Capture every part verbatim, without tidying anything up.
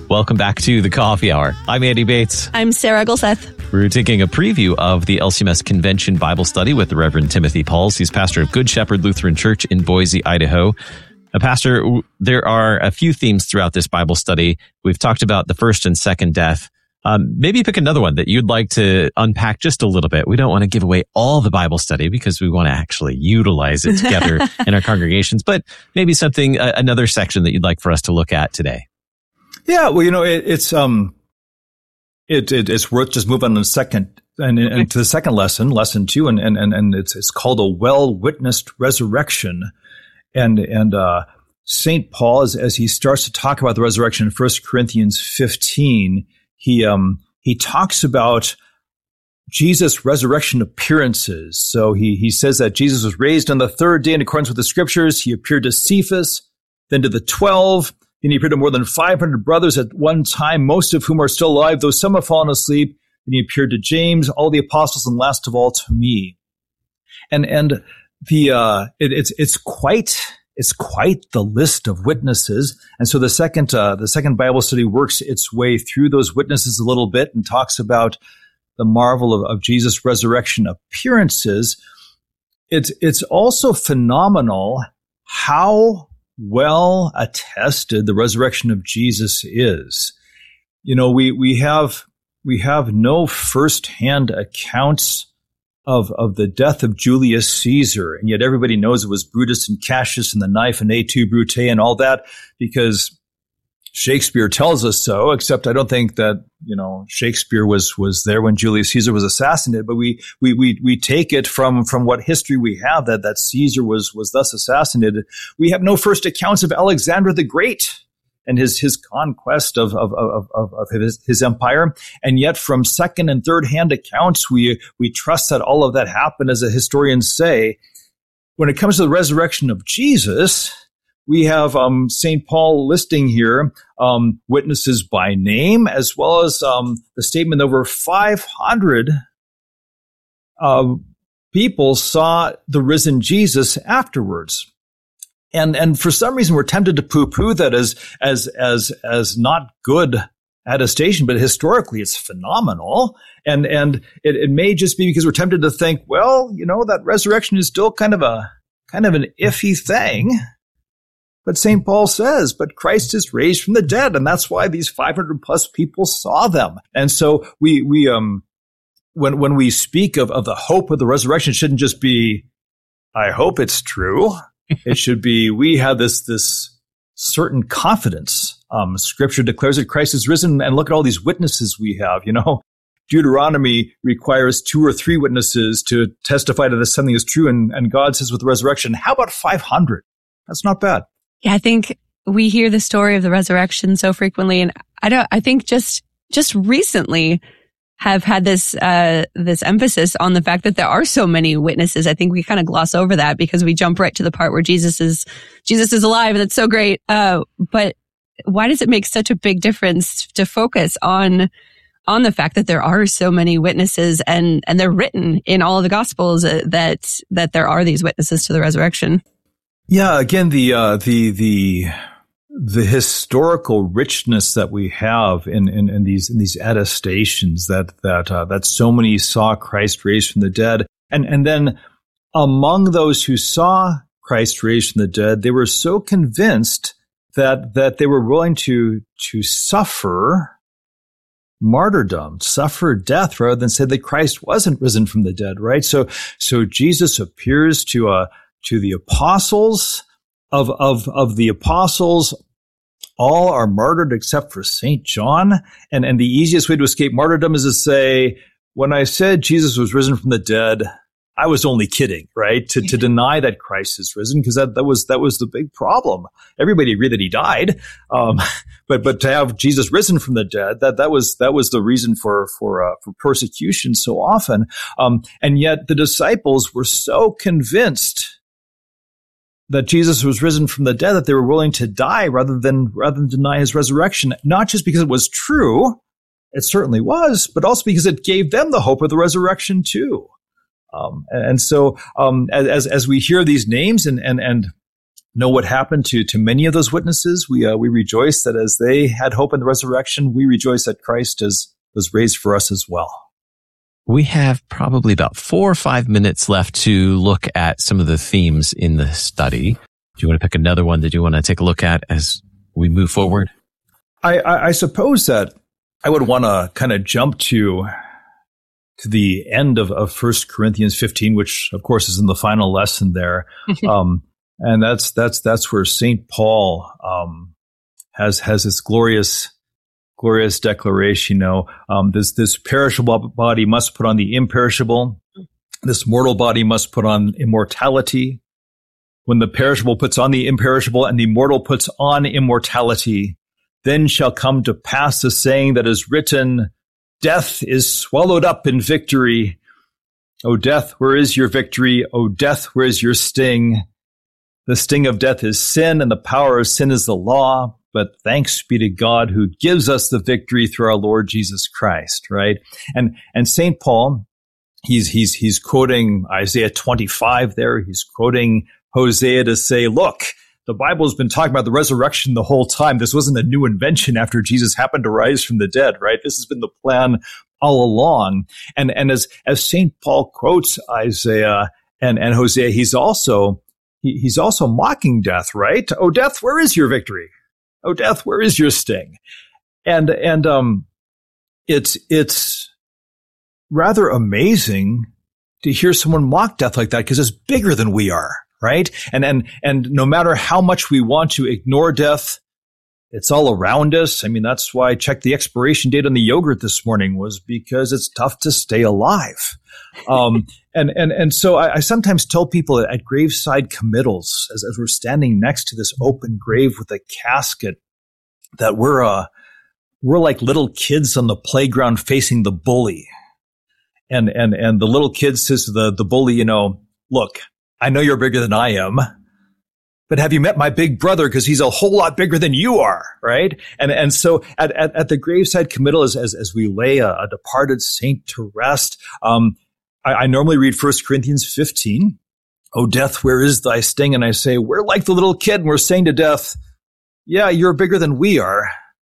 Welcome back to the Coffee Hour. I'm Andy Bates. I'm Sarah Gulseth. We're taking a preview of the L C M S Convention Bible Study with the Reverend Timothy Pauls. He's pastor of Good Shepherd Lutheran Church in Boise, Idaho. Uh, pastor, there are a few themes throughout this Bible study. We've talked about the first and second death. Um, maybe pick another one that you'd like to unpack just a little bit. We don't want to give away all the Bible study because we want to actually utilize it together in our congregations, but maybe something, uh, another section that you'd like for us to look at today. Yeah, well, you know, it, it's um, it, it it's worth just moving on to the second and, okay. and to the second lesson, lesson two, and and and, and it's it's called a well witnessed resurrection, and and uh, Saint Paul, as as he starts to talk about the resurrection in First Corinthians fifteen, he um he talks about Jesus' resurrection appearances. So he he says that Jesus was raised on the third day in accordance with the Scriptures. He appeared to Cephas, then to the twelve. Then he appeared to more than five hundred brothers at one time, most of whom are still alive, though some have fallen asleep. Then he appeared to James, all the apostles, and last of all to me. And and the uh, it, it's it's quite it's quite the list of witnesses. And so the second uh, the second Bible study works its way through those witnesses a little bit and talks about the marvel of, of Jesus' resurrection appearances. It's it's also phenomenal how well attested the resurrection of Jesus is. You know, we we have we have no firsthand accounts of of the death of Julius Caesar, and yet everybody knows it was Brutus and Cassius and the knife and et tu, Brute and all that, because Shakespeare tells us so, except I don't think that, you know, Shakespeare was was there when Julius Caesar was assassinated, but we we we we take it from from what history we have that that Caesar was was thus assassinated. We have no first accounts of Alexander the Great and his his conquest of of of of, of his, his empire, and yet from second and third hand accounts we we trust that all of that happened, as the historians say. When it comes to the resurrection of Jesus, we have um, Saint Paul listing here um, witnesses by name, as well as um, the statement that over five hundred uh, people saw the risen Jesus afterwards. And and for some reason, we're tempted to poo-poo that as as as as not good attestation, but historically, it's phenomenal. And and it, it may just be because we're tempted to think, well, you know, that resurrection is still kind of a kind of an iffy thing. But Saint Paul says, but Christ is raised from the dead, and that's why these five hundred plus people saw them. And so we we um when when we speak of, of the hope of the resurrection, it shouldn't just be, I hope it's true. It should be, we have this this certain confidence. Um, Scripture declares that Christ is risen, and look at all these witnesses we have. You know, Deuteronomy requires two or three witnesses to testify to this something is true, and, and God says with the resurrection, how about five hundred? That's not bad. Yeah, I think we hear the story of the resurrection so frequently, and I don't. I think just just recently have had this uh this emphasis on the fact that there are so many witnesses. I think we kind of gloss over that because we jump right to the part where Jesus is Jesus is alive, and that's so great. Uh, but why does it make such a big difference to focus on on the fact that there are so many witnesses, and and they're written in all of the Gospels uh, that that there are these witnesses to the resurrection? Yeah, again, the uh, the the the historical richness that we have in, in, in these in these attestations that that uh, that so many saw Christ raised from the dead, and and then among those who saw Christ raised from the dead, they were so convinced that that they were willing to to suffer martyrdom, suffer death, rather than say that Christ wasn't risen from the dead. Right? So so Jesus appears to a to the apostles. Of, of, of the apostles, all are martyred except for Saint John. And, and the easiest way to escape martyrdom is to say, when I said Jesus was risen from the dead, I was only kidding, right? To, to deny that Christ is risen, because that, that was, that was the big problem. Everybody agreed that he died. Um, but, but to have Jesus risen from the dead, that, that was, that was the reason for, for, uh, for persecution so often. Um, and yet the disciples were so convinced that Jesus was risen from the dead that they were willing to die rather than rather than deny his resurrection, not just because it was true, it certainly was, but also because it gave them the hope of the resurrection too. Um, and, and so um, as as we hear these names and and and know what happened to, to many of those witnesses. We, uh, we rejoice that as they had hope in the resurrection, we rejoice that Christ is, was raised for us as well. We have probably about four or five minutes left to look at some of the themes in the study. Do you want to pick another one that you want to take a look at as we move forward? I, I, I suppose that I would want to kind of jump to to the end of, of First Corinthians fifteen, which of course is in the final lesson there. um, and that's that's that's where Saint Paul um, has has this glorious glorious declaration. You know, um, this this perishable body must put on the imperishable. This mortal body must put on immortality. When the perishable puts on the imperishable and the mortal puts on immortality, then shall come to pass the saying that is written, death is swallowed up in victory. O death, where is your victory? O death, where is your sting? The sting of death is sin, and the power of sin is the law. But thanks be to God who gives us the victory through our Lord Jesus Christ, right? And and Saint Paul, he's he's he's quoting Isaiah twenty-five there. He's quoting Hosea to say, look, the Bible's been talking about the resurrection the whole time. This wasn't a new invention after Jesus happened to rise from the dead, right? This has been the plan all along. And and as as Saint Paul quotes Isaiah and, and Hosea, he's also he, he's also mocking death, right? Oh, death, where is your victory? Oh, death, where is your sting? And and um, it's it's rather amazing to hear someone mock death like that because it's bigger than we are. Right? And, and, and no matter how much we want to ignore death, it's all around us. I mean, that's why I checked the expiration date on the yogurt this morning, was because it's tough to stay alive. Um, and, and, and so I, I sometimes tell people at graveside committals, as, as we're standing next to this open grave with a casket, that we're, uh, we're like little kids on the playground facing the bully. And, and, and the little kid says to the, the bully, you know, look, I know you're bigger than I am, but have you met my big brother? Because he's a whole lot bigger than you are, right? And and so at at, at the graveside committal, as, as as we lay a, a departed saint to rest, um, I, I normally read First Corinthians fifteen. O death, where is thy sting? And I say, we're like the little kid, and we're saying to death, yeah, you're bigger than we are,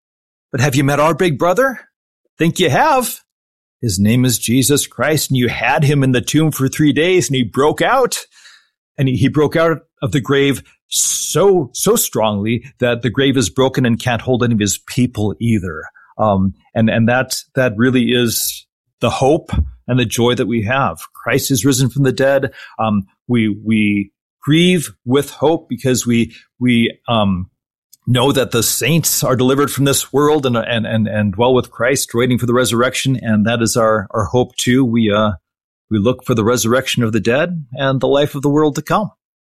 but have you met our big brother? Think you have. His name is Jesus Christ, and you had him in the tomb for three days, and he broke out. And he, he broke out of the grave so, so strongly that the grave is broken and can't hold any of his people either. Um, and, and that, that really is the hope and the joy that we have. Christ is risen from the dead. Um, we, we grieve with hope because we, we, um, know that the saints are delivered from this world and, and, and, and dwell with Christ, waiting for the resurrection. And that is our, our hope too. We, uh, We look for the resurrection of the dead and the life of the world to come.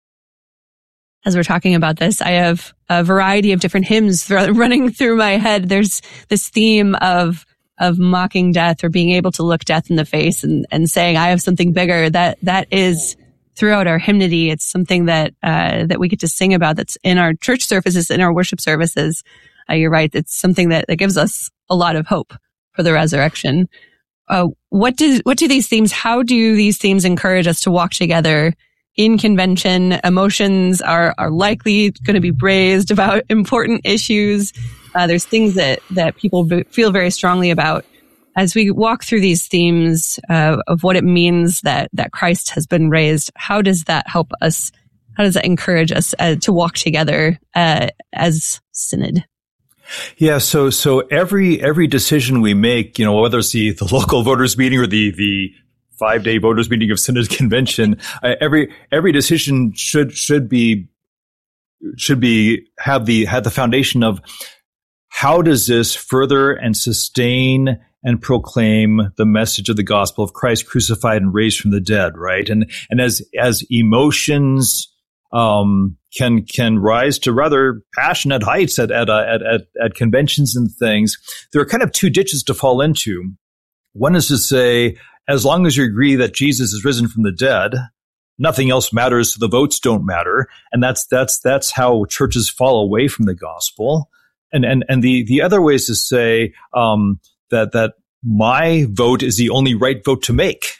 As we're talking about this, I have a variety of different hymns th- running through my head. There's this theme of of mocking death, or being able to look death in the face and, and saying, I have something bigger. That that is throughout our hymnody. It's something that uh, that we get to sing about. That's in our church services, in our worship services. Uh, you're right. It's something that, that gives us a lot of hope for the resurrection. Uh, what do what do these themes? How do these themes encourage us to walk together in convention? Emotions are are likely going to be raised about important issues. Uh, there's things that that people v- feel very strongly about. As we walk through these themes uh, of what it means that that Christ has been raised, how does that help us? How does that encourage us uh, to walk together uh, as synod? Yeah, so so every every decision we make, you know, whether it's the, the local voters meeting or the the five day voters meeting of Synod Convention, uh, every every decision should should be should be have the have the foundation of how does this further and sustain and proclaim the message of the gospel of Christ crucified and raised from the dead, right? And and as as emotions um can can rise to rather passionate heights at at, uh, at at at conventions and things, there are kind of two ditches to fall into. One is to say, as long as you agree that Jesus is risen from the dead, nothing else matters, so the votes don't matter, and that's that's that's how churches fall away from the gospel. And and and the the other way is to say um, that that my vote is the only right vote to make.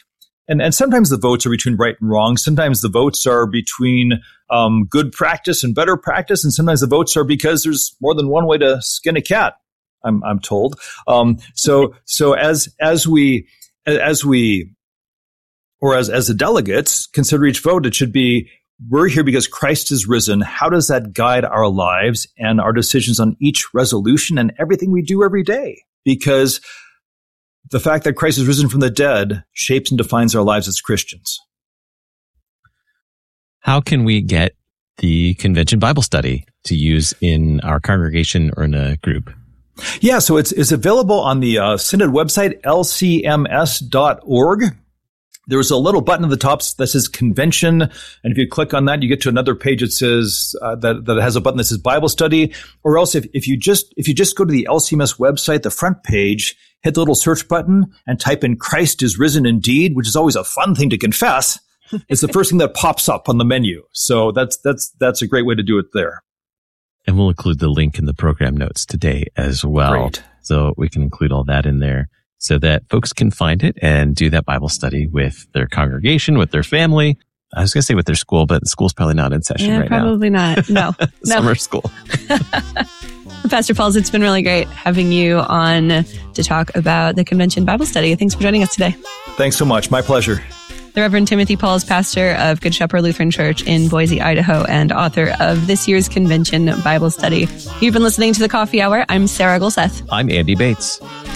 and, and sometimes the votes are between right and wrong. Sometimes the votes are between um, good practice and better practice. And sometimes the votes are because there's more than one way to skin a cat, I'm, I'm told. Um, so, so as, as we, as we, or as, as the delegates consider each vote, it should be, we're here because Christ is risen. How does that guide our lives and our decisions on each resolution and everything we do every day? Because the fact that Christ is risen from the dead shapes and defines our lives as Christians. How can we get the Convention Bible Study to use in our congregation or in a group? Yeah, so it's, it's available on the uh, Synod website, L C M S dot org. There's a little button at the top that says Convention, and if you click on that, you get to another page that says uh, that that has a button that says Bible Study. Or else, if, if you just if you just go to the L C M S website, the front page, hit the little search button, and type in "Christ is risen indeed," which is always a fun thing to confess. It's the first thing that pops up on the menu. So that's that's that's a great way to do it there. And we'll include the link in the program notes today as well. Great. So we can include all that in there, so that folks can find it and do that Bible study with their congregation, with their family. I was going to say with their school, but school's probably not in session yeah, right probably now. Probably not. No. no. Summer school. Pastor Pauls, it's been really great having you on to talk about the Convention Bible Study. Thanks for joining us today. Thanks so much. My pleasure. The Reverend Timothy Pauls, pastor of Good Shepherd Lutheran Church in Boise, Idaho, and author of this year's Convention Bible Study. You've been listening to The Coffee Hour. I'm Sarah Gulseth. I'm Andy Bates.